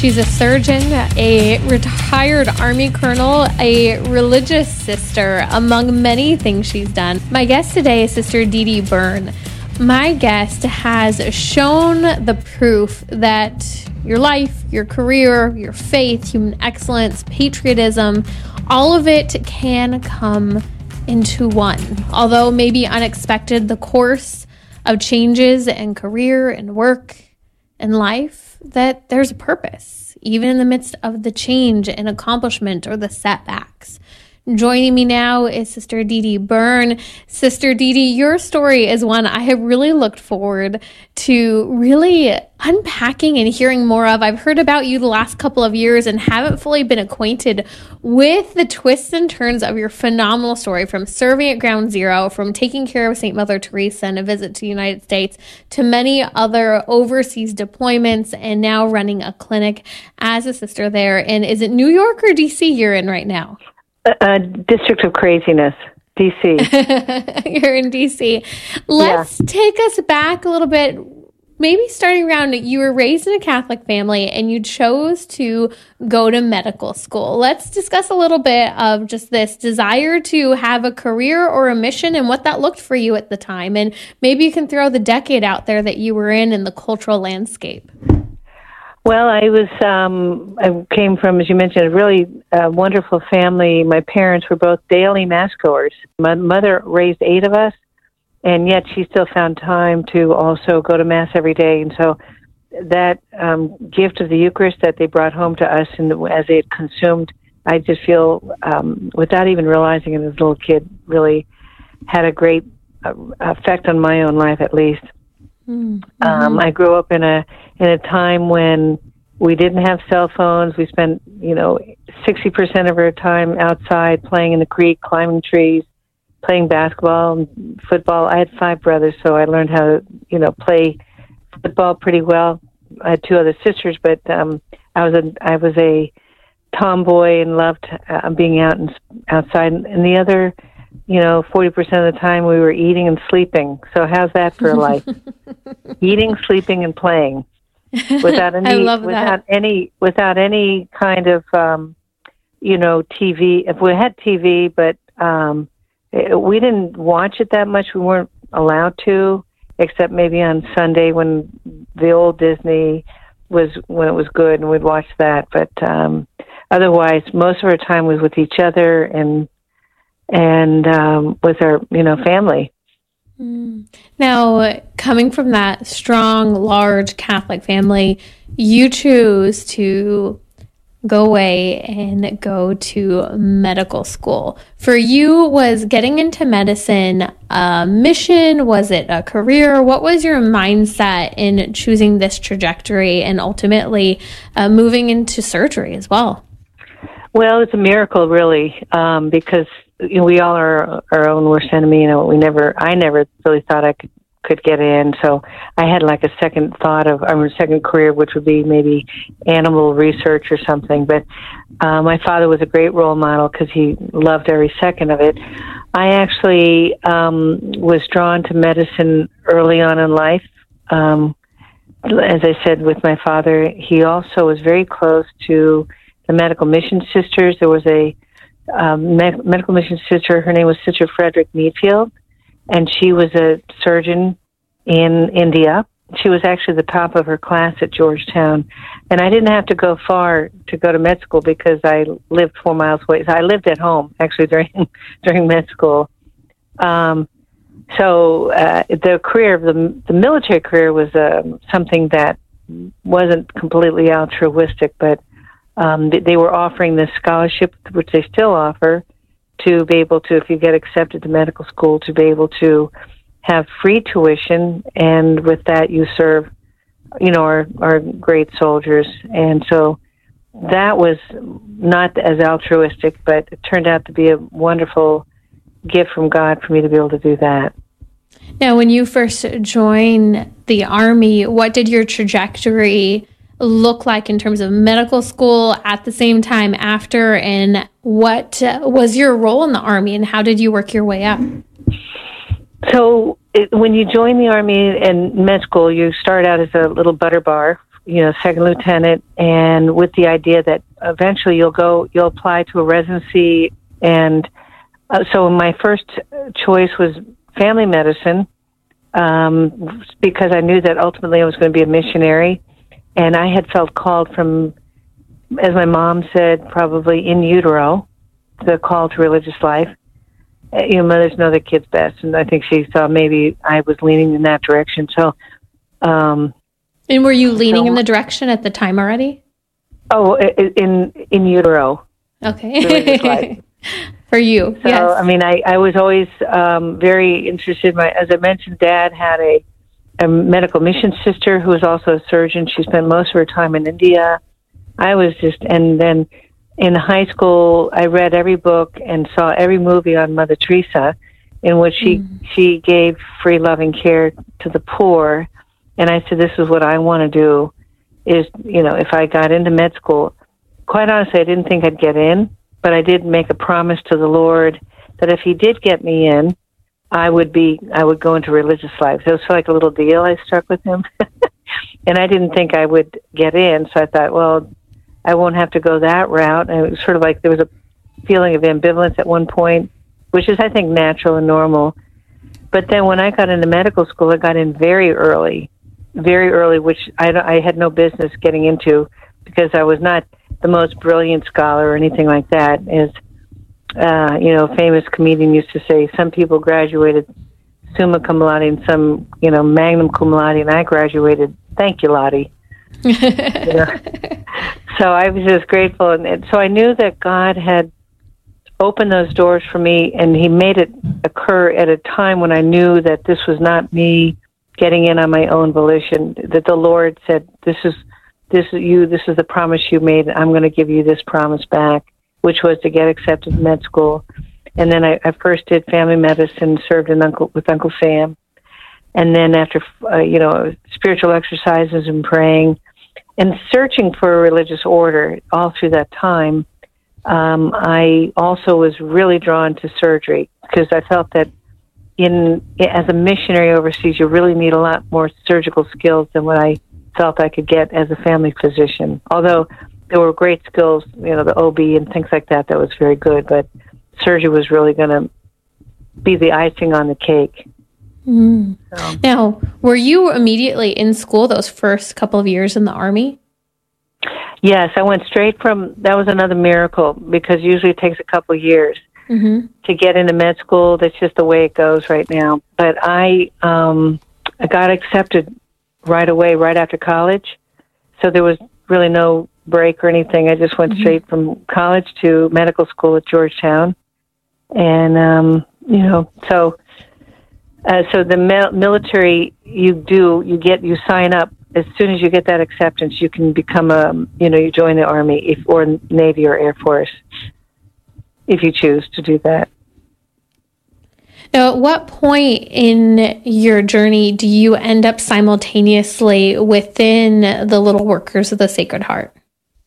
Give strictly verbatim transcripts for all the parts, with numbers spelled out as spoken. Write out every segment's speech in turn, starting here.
She's a surgeon, a retired Army colonel, a religious sister, among many things she's done. My guest today is Sister Dee Dee Byrne. My guest has shown the proof that your life, your career, your faith, human excellence, patriotism, all of it can come into one. Although maybe unexpected, the course of changes in career and work and life, that there's a purpose, even in the midst of the change and accomplishment or the setbacks. Joining me now is Sister Dee Dee Byrne. Sister Dee Dee, your story is one I have really looked forward to really unpacking and hearing more of. I've heard about you the last couple of years and haven't fully been acquainted with the twists and turns of your phenomenal story, from serving at Ground Zero, from taking care of Saint Mother Teresa and a visit to the United States, to many other overseas deployments, and now running a clinic as a sister there. And is it New York or D C you're in right now? Uh, District of Craziness, D C. You're in D C. Let's yeah. take us back a little bit, maybe starting around, you were raised in a Catholic family and you chose to go to medical school. Let's discuss a little bit of just this desire to have a career or a mission and what that looked for you at the time. And maybe you can throw the decade out there that you were in and the cultural landscape. Well, I was, um, I came from, as you mentioned, a really uh, wonderful family. My parents were both daily mass goers. My mother raised eight of us, and yet she still found time to also go to mass every day. And so that um, gift of the Eucharist that they brought home to us, and as they had consumed, I just feel, um, without even realizing it as a little kid, really had a great uh, effect on my own life, at least. Mm-hmm. Um, I grew up in a in a time when we didn't have cell phones. We spent, you know, sixty percent of our time outside playing in the creek, climbing trees, playing basketball and football. I had five brothers, so I learned how to, you know, play football pretty well. I had two other sisters, but um, I was a I was a tomboy and loved uh, being out and outside. And the other, you know, forty percent of the time we were eating and sleeping. So how's that for a life? Eating, sleeping, and playing without any, I love that. without any, without any kind of, um, you know, T V. If we had T V, but um, it, we didn't watch it that much. We weren't allowed to, except maybe on Sunday when the old Disney was, when it was good, and we'd watch that. But um, otherwise, most of our time was with each other and and um, with our, you know, family. Mm. Now, coming from that strong, large Catholic family, you choose to go away and go to medical school. For you, was getting into medicine a mission? Was it a career? What was your mindset in choosing this trajectory and ultimately uh, moving into surgery as well? Well, it's a miracle, really, um, because you know, we all are our own worst enemy. You know, we never, I never really thought I could, could get in. So I had like a second thought of, I mean, second career, which would be maybe animal research or something. But uh, my father was a great role model because he loved every second of it. I actually um, was drawn to medicine early on in life. Um, as I said, with my father, he also was very close to the medical mission sisters. There was a Um, med- medical mission sister, her name was Sister Frederick Meadfield, and she was a surgeon in India. She was actually the top of her class at Georgetown, and I didn't have to go far to go to med school because I lived four miles away. So I lived at home, actually, during during med school. Um, so uh, the career, the, the military career was um, something that wasn't completely altruistic, but Um, they were offering this scholarship, which they still offer, to be able to, if you get accepted to medical school, to be able to have free tuition, and with that you serve, you know, our, our great soldiers. And so that was not as altruistic, but it turned out to be a wonderful gift from God for me to be able to do that. Now, when you first joined the Army, what did your trajectory look like in terms of medical school at the same time after, and what uh, was your role in the Army, and how did you work your way up? So it, when you join the Army and med school, you start out as a little butter bar you know, second lieutenant, and with the idea that eventually you'll go, you'll apply to a residency. And uh, so my first choice was family medicine, um, because I knew that ultimately I was going to be a missionary. And I had felt called from, as my mom said, probably in utero, the call to religious life. You know, mothers know their kids best, and I think she thought maybe I was leaning in that direction. So, um, and were you leaning so, in the direction at the time already? Oh, in in utero. Okay. For you, so, yes. I mean, I, I was always um, very interested. My, as I mentioned, Dad had a, a medical mission sister who was also a surgeon. She spent most of her time in India. I was just, and then in high school, I read every book and saw every movie on Mother Teresa, in which she mm. she gave free loving care to the poor. And I said, this is what I want to do. Is, you know, if I got into med school, quite honestly, I didn't think I'd get in, but I did make a promise to the Lord that if He did get me in, I would be, I would go into religious life. So it was like a little deal I struck with Him. And I didn't think I would get in, so I thought, well, I won't have to go that route. And it was sort of like there was a feeling of ambivalence at one point, which is, I think, natural and normal. But then when I got into medical school, I got in very early, very early, which I, I had no business getting into because I was not the most brilliant scholar or anything like that. As, uh, you know, a famous comedian used to say, some people graduated summa cum laude and some, you know, magna cum laude, and I graduated, thank you, Lottie. You know? So I was just grateful. And, and so I knew that God had opened those doors for me, and He made it occur at a time when I knew that this was not me getting in on my own volition, that the Lord said, this is this is you, this is the promise you made. I'm going to give you this promise back, which was to get accepted to med school. And then I, I first did family medicine, served in Uncle, with Uncle Sam. And then after, uh, you know, spiritual exercises and praying and searching for a religious order all through that time, um, I also was really drawn to surgery because I felt that in as a missionary overseas, you really need a lot more surgical skills than what I felt I could get as a family physician. Although there were great skills, you know, the O B and things like that, that was very good, but surgery was really going to be the icing on the cake. Mm. So. Now, were you immediately in school those first couple of years in the Army? Yes, I went straight from, that was another miracle, because usually it takes a couple of years mm-hmm. to get into med school. That's just the way it goes right now. But I, um, I got accepted right away, right after college. So there was really no break or anything. I just went mm-hmm. straight from college to medical school at Georgetown. And, um, you know, so... Uh, so the mil- military, you do, you get, you sign up as soon as you get that acceptance. You can become a, you know, you join the Army, if or Navy or Air Force, if you choose to do that. Now, at what point in your journey do you end up simultaneously within the Little Workers of the Sacred Heart?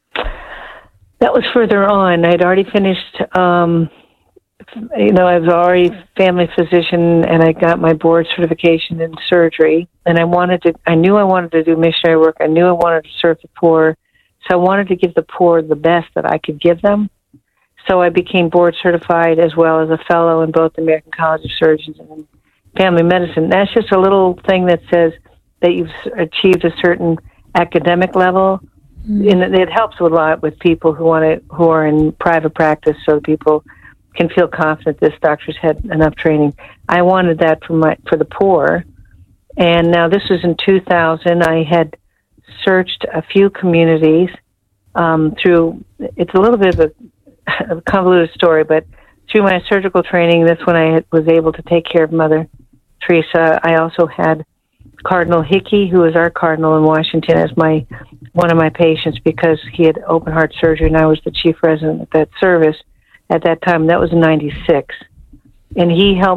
That was further on. I'd already finished. Um, You know, I was already family physician, and I got my board certification in surgery. And I wanted to, I knew I wanted to do missionary work. I knew I wanted to serve the poor. So I wanted to give the poor the best that I could give them. So I became board certified as well as a fellow in both the American College of Surgeons and Family Medicine. That's just a little thing that says that you've achieved a certain academic level. Mm-hmm. And it helps a lot with people who want to, who are in private practice, so people can feel confident this doctor's had enough training. I wanted that for my for the poor. And now this was in two thousand. I had searched a few communities um, through, it's a little bit of a, a convoluted story, but through my surgical training, that's when I had, was able to take care of Mother Teresa. I also had Cardinal Hickey, who was our cardinal in Washington, as my one of my patients because he had open heart surgery, and I was the chief resident at that service at that time. That was in ninety-six. And he helped